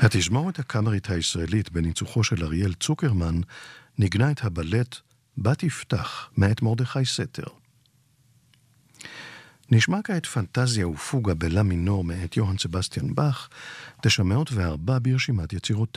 התזמורת הקאמרית הישראלית בניצוחו של אריאל צוקרמן ניגנה את הבלט בת יפתח מאת מרדכי סתר. נשמע כעת פנטזיה ופוגה בלה מינור מאת יוהאן סבסטיאן באך, 904 ברשימת יצירות